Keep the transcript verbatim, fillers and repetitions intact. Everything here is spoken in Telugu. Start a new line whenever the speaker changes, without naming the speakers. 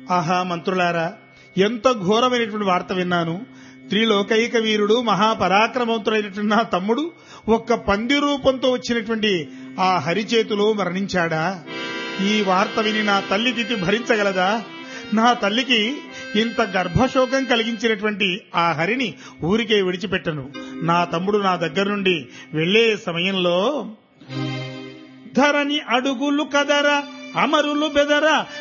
ఆహా మంత్రులారా, ఎంత ఘోరమైనటువంటి వార్త విన్నాను. త్రిలోకైక వీరుడు మహాపరాక్రమవంతుడైనటువంటి నా తమ్ముడు ఒక్క పంది రూపంతో వచ్చినటువంటి ఆ హరి చేతిలో మరణించాడా? ఈ వార్త విని నా తల్లి తిథి భరించగలదా? నా తల్లికి ఇంత గర్భశోకం కలిగించినటువంటి ఆ హరిని ఊరికే విడిచిపెట్టను. నా తమ్ముడు నా దగ్గర నుండి వెళ్లే సమయంలో ధరణి అడుగులు కదర, అమరులు బెదర,